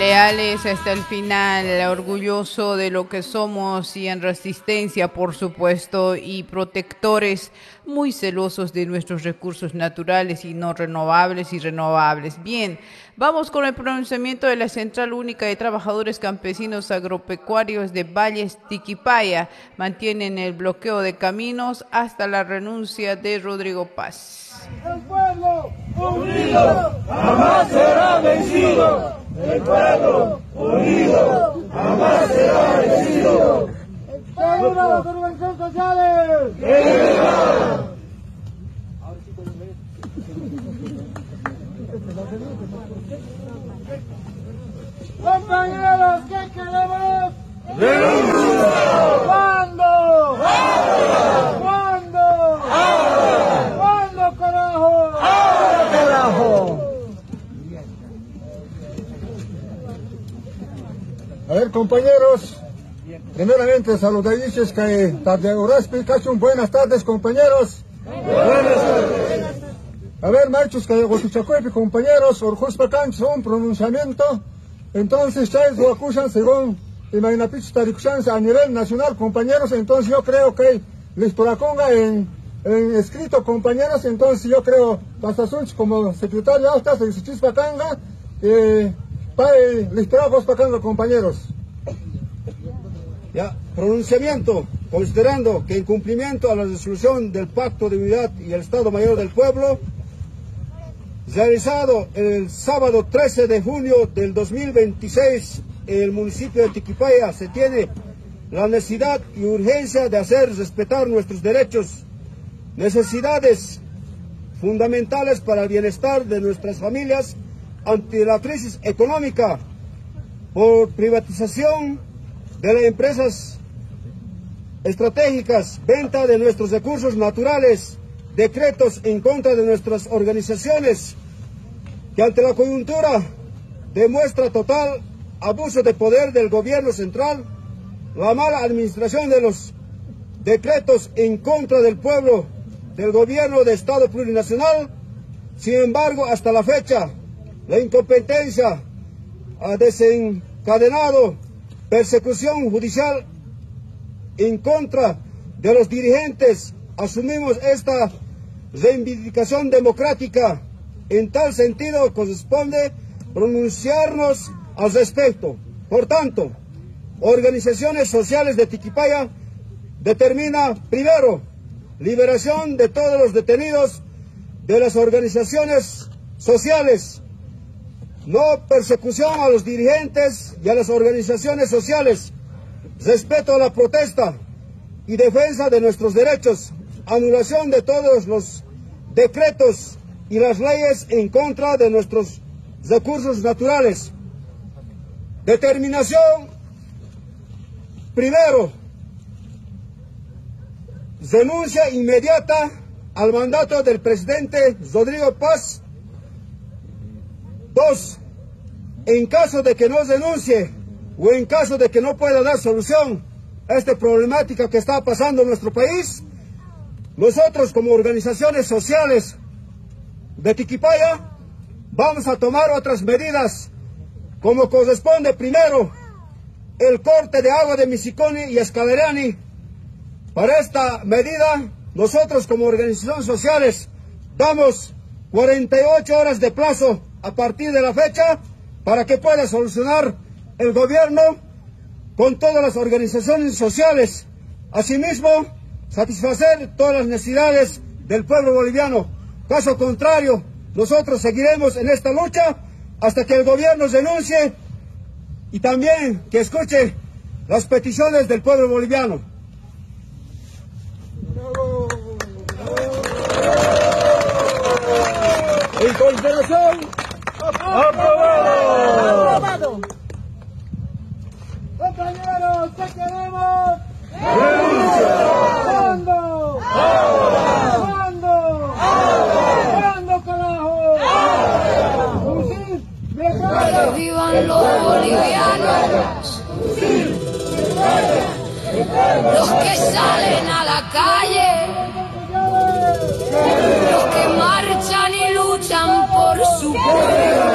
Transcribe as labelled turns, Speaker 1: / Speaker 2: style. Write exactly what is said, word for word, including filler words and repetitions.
Speaker 1: leales hasta el final, orgulloso de lo que somos y en resistencia, por supuesto, y protectores muy celosos de nuestros recursos naturales y no renovables y renovables. Bien, vamos con el pronunciamiento de la Central Única de Trabajadores Campesinos Agropecuarios de Valles Tiquipaya. Mantienen el bloqueo de caminos hasta la renuncia de Rodrigo Paz.
Speaker 2: El pueblo unido jamás será vencido. El pueblo unido jamás será vencido. ¡Viva las organizaciones sociales! ¡Viva! Compañeros, ¿qué queremos? ¡Renuncia! ¿Cuándo? ¡Ahora! ¿Cuándo? ¡Ahora! ¿Cuándo, carajo? ¡Ahora, carajo!
Speaker 3: A ver, compañeros, primeramente saludaditos que tarde explicación. Buenas tardes, compañeros. Buenas tardes. A ver, machos que Gotuchacuepi, compañeros, Orjus Pacan, son pronunciamiento. Entonces, Chávez lo acusan según Imaginapich Tarikushan a nivel nacional, compañeros. Entonces, yo creo que les proponga en, en escrito, compañeros. Entonces, yo creo, Pastasunch como secretario alta, se dice Pacanga, eh, para les trabajos Pacanga, compañeros.
Speaker 4: Ya, pronunciamiento, considerando que en cumplimiento a la resolución del Pacto de Unidad y el Estado Mayor del Pueblo, realizado el sábado trece de junio del dos mil veintiséis en el municipio de Tiquipaya, se tiene la necesidad y urgencia de hacer respetar nuestros derechos, necesidades fundamentales para el bienestar de nuestras familias ante la crisis económica por privatización de las empresas estratégicas, venta de nuestros recursos naturales, decretos en contra de nuestras organizaciones, que ante la coyuntura demuestra total abuso de poder del gobierno central, la mala administración de los decretos en contra del pueblo, del gobierno de Estado plurinacional. Sin embargo, hasta la fecha, la incompetencia ha desencadenado persecución judicial en contra de los dirigentes. Asumimos esta reivindicación democrática. En tal sentido, corresponde pronunciarnos al respecto. Por tanto, organizaciones sociales de Tiquipaya determina, primero, liberación de todos los detenidos de las organizaciones sociales, no persecución a los dirigentes y a las organizaciones sociales, respeto a la protesta y defensa de nuestros derechos, anulación de todos los decretos y las leyes en contra de nuestros recursos naturales. Determinación, primero, renuncia inmediata al mandato del presidente Rodrigo Paz. Dos, en caso de que no renuncie o en caso de que no pueda dar solución a esta problemática que está pasando en nuestro país, nosotros como organizaciones sociales de Tiquipaya vamos a tomar otras medidas, como corresponde. Primero, el corte de agua de Misiconi y Escalerani. Para esta medida, nosotros como organizaciones sociales damos cuarenta y ocho horas de plazo a partir de la fecha para que pueda solucionar el gobierno con todas las organizaciones sociales. Asimismo, satisfacer todas las necesidades del pueblo boliviano. Caso contrario, nosotros seguiremos en esta lucha hasta que el gobierno renuncie y también que escuche las peticiones del pueblo boliviano. En consideración,
Speaker 2: ¡aprobado! ¡Aprobado! Compañeros, ¿qué queremos? ¡Renuncia! ¿Cuándo? ¡Ahora! ¿Cuándo? ¡Ahora! ¿Cuándo, carajo? ¡Ahora! ¡Fusil! ¡Metralla!
Speaker 5: ¡Que vivan los bolivianos!
Speaker 2: ¡Fusil! ¡Metralla!
Speaker 5: Los que salen a la calle, los que marchan y luchan por su pueblo.